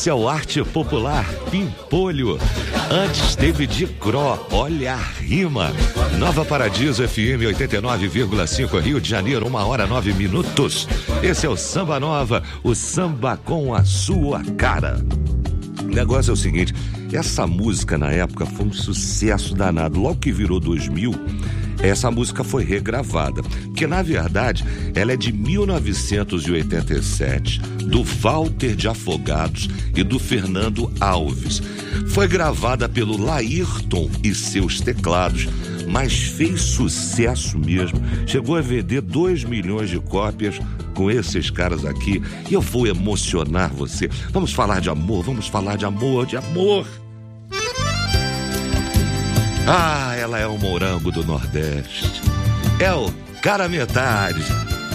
Esse é o Arte Popular Pimpolho. Antes teve de Cro, olha a rima. Nova Paradiso FM 89,5 Rio de Janeiro, 1h09. Esse é o Samba Nova, o samba com a sua cara. O negócio é o seguinte, essa música na época foi um sucesso danado. Logo que virou 2000, essa música foi regravada, porque na verdade ela é de 1987, do Walter de Afogados e do Fernando Alves. Foi gravada pelo Laírton e seus teclados, mas fez sucesso mesmo. Chegou a vender 2 milhões de cópias com esses caras aqui. E eu vou emocionar você. Vamos falar de amor, vamos falar de amor, de amor. Ah, ela é o morango do Nordeste. É o cara metade.